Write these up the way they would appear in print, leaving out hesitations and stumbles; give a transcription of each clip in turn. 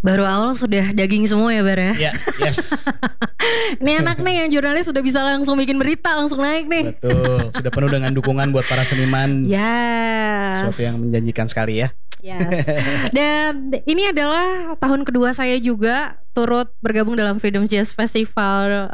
Baru awal sudah daging semua ya Bar ya? Ya, yes. Ini enak nih yang jurnalis sudah bisa langsung bikin berita, langsung naik nih. Betul, sudah penuh dengan dukungan buat para seniman. Yes. Sesuatu yang menjanjikan sekali ya. Yes. Dan ini adalah tahun kedua saya juga turut bergabung dalam Freedom Jazz Festival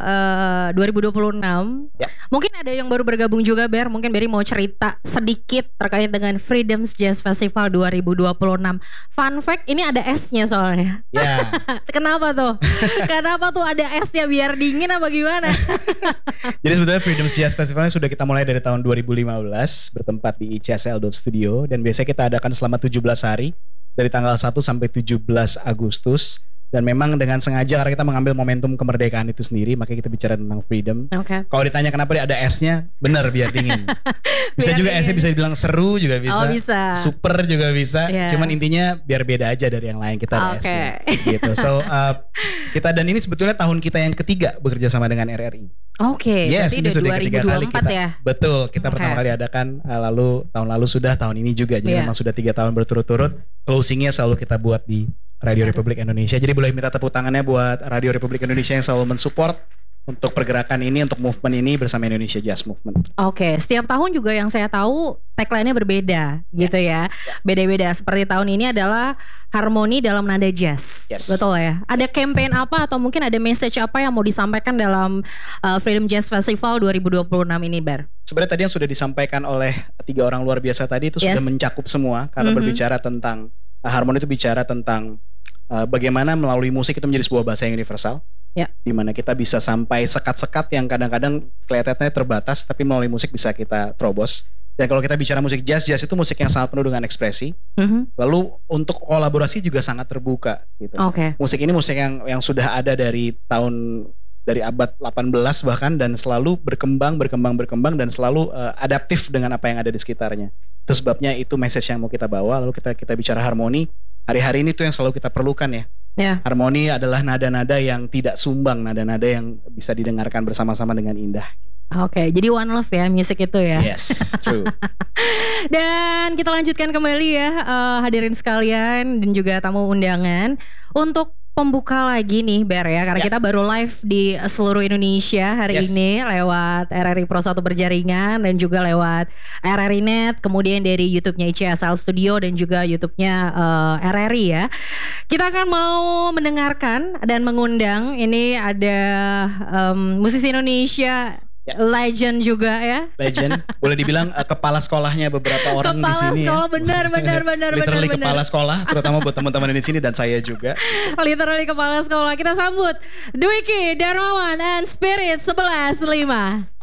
2026. Ya. Mungkin ada yang baru bergabung juga Ber. Mungkin Berry mau cerita sedikit terkait dengan Freedom Jazz Festival 2026. Fun fact, ini ada S-nya soalnya. Ya. Kenapa tuh? Kenapa tuh ada S-nya, biar dingin apa gimana? Jadi sebetulnya Freedom Jazz Festivalnya sudah kita mulai dari tahun 2015 bertempat di ICSL.studio dan biasanya kita adakan selama 17 hari dari tanggal 1 sampai 17 Agustus. Dan memang dengan sengaja karena kita mengambil momentum kemerdekaan itu sendiri, makanya kita bicara tentang freedom. Okay. Kalau ditanya kenapa ada S-nya, benar biar dingin. Bisa Biar juga dingin. S-nya bisa dibilang seru juga bisa. Oh, bisa. Super juga bisa. Yeah. Cuman intinya biar beda aja dari yang lain, kita ada S-nya. Gitu. So kita dan ini sebetulnya tahun kita yang ketiga bekerja sama dengan RRI. Oke, Yes, berarti ini udah sudah ketiga kali 2024 kita. ya? Betul, kita pertama kali adakan tahun lalu sudah, tahun ini juga. Jadi memang sudah 3 tahun berturut-turut. Closingnya selalu kita buat di Radio Republik Indonesia. Jadi boleh minta tepuk tangannya buat Radio Republik Indonesia yang selalu mensupport untuk pergerakan ini, untuk movement ini bersama Indonesia Jazz Movement. Oke, setiap tahun juga yang saya tahu tagline-nya berbeda gitu ya. Beda-beda. Seperti tahun ini adalah harmoni dalam nada jazz. Yes. Betul ya. Ada campaign apa atau mungkin ada message apa yang mau disampaikan dalam Freedom Jazz Festival 2026 ini, Bar? Sebenarnya tadi yang sudah disampaikan oleh 3 orang luar biasa tadi itu sudah mencakup semua. Karena berbicara tentang harmoni itu bicara tentang bagaimana melalui musik itu menjadi sebuah bahasa yang universal. Ya. Dimana kita bisa sampai sekat-sekat yang kadang-kadang kelihatannya terbatas, tapi melalui musik bisa kita terobos. Dan kalau kita bicara musik jazz, jazz itu musik yang sangat penuh dengan ekspresi. Lalu untuk kolaborasi juga sangat terbuka gitu. Musik ini musik yang sudah ada dari abad 18 bahkan, dan selalu berkembang dan selalu adaptif dengan apa yang ada di sekitarnya. Itu sebabnya itu message yang mau kita bawa. Lalu kita bicara harmoni. Hari-hari ini tuh yang selalu kita perlukan ya. Harmoni adalah nada-nada yang tidak sumbang, nada-nada yang bisa didengarkan bersama-sama dengan indah. Oke, jadi one love ya musik itu ya. Yes, true. Dan kita lanjutkan kembali ya hadirin sekalian dan juga tamu undangan untuk pembuka lagi nih Ber ya, karena kita baru live di seluruh Indonesia hari ini lewat RRI Pro 1 Berjaringan dan juga lewat RRI Net, kemudian dari YouTube-nya ICSL Studio dan juga YouTube-nya RRI ya. Kita akan mau mendengarkan dan mengundang, ini ada musisi Indonesia legend juga ya. Legend. Boleh dibilang kepala sekolahnya beberapa orang di sini. Kepala sekolah benar. Literally kepala sekolah, terutama buat teman-teman di sini dan saya juga. Literally kepala sekolah. Kita sambut Dwiki Darmawan and Spirit 11.5.